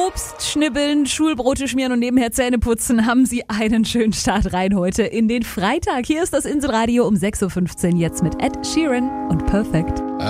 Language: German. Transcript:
Obst schnibbeln, Schulbrote schmieren und nebenher Zähne putzen, haben Sie einen schönen Start rein heute in den Freitag. Hier ist das Inselradio um 6.15 Uhr jetzt mit Ed Sheeran und Perfect.